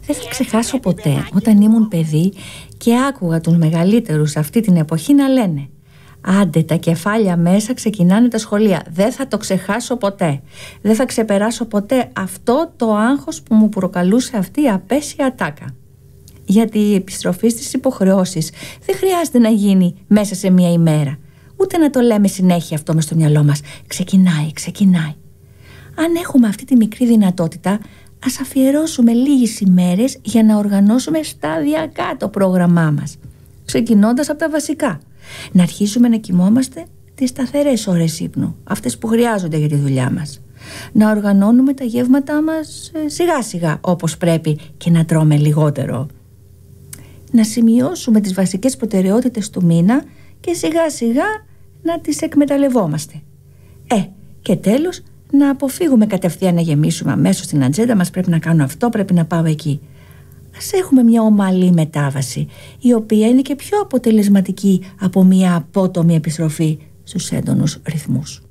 Δεν θα ξεχάσω ποτέ όταν ήμουν παιδί και άκουγα τους μεγαλύτερους αυτή την εποχή να λένε: άντε, τα κεφάλια μέσα, ξεκινάνε τα σχολεία. Δεν θα το ξεχάσω ποτέ. Δεν θα ξεπεράσω ποτέ αυτό το άγχος που μου προκαλούσε αυτή η απέσια ατάκα. Γιατί η επιστροφή στις υποχρεώσεις δεν χρειάζεται να γίνει μέσα σε μία ημέρα. Ούτε να το λέμε συνέχεια αυτό μες στο μυαλό μας. Ξεκινάει. Αν έχουμε αυτή τη μικρή δυνατότητα, ας αφιερώσουμε λίγες ημέρες για να οργανώσουμε σταδιακά το πρόγραμμά μας, ξεκινώντας από τα βασικά. Να αρχίσουμε να κοιμόμαστε τις σταθερές ώρες ύπνου, αυτές που χρειάζονται για τη δουλειά μας. Να οργανώνουμε τα γεύματά μας σιγά σιγά όπως πρέπει και να τρώμε λιγότερο. Να σημειώσουμε τις βασικές προτεραιότητες του μήνα και σιγά σιγά να τις εκμεταλλευόμαστε. Και τέλος, να αποφύγουμε κατευθείαν να γεμίσουμε αμέσως στην ατζέντα μας: πρέπει να κάνω αυτό, πρέπει να πάω εκεί. Ας έχουμε μια ομαλή μετάβαση, η οποία είναι και πιο αποτελεσματική από μια απότομη επιστροφή στους έντονους ρυθμούς.